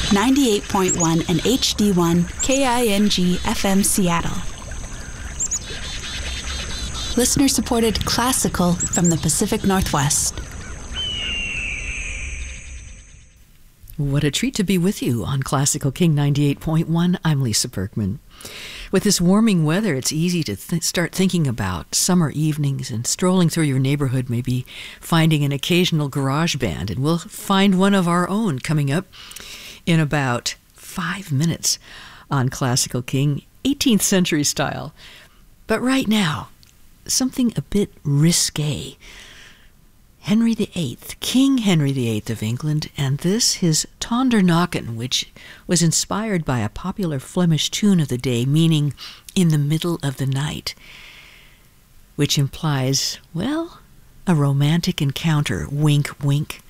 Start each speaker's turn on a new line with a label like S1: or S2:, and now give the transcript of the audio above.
S1: 98.1 and HD1 KING FM Seattle. Listener-supported classical from the Pacific Northwest.
S2: What a treat to be with you on Classical King 98.1. I'm Lisa Berkman. With this warming weather, it's easy to start thinking about summer evenings and strolling through your neighborhood, maybe finding an occasional garage band. And we'll find one of our own coming up in about 5 minutes on Classical King, 18th century style. But right now, something a bit risque. Henry VIII, King Henry VIII of England, and this, his Tondernacken, which was inspired by a popular Flemish tune of the day, meaning in the middle of the night, which implies, well, a romantic encounter, wink, wink.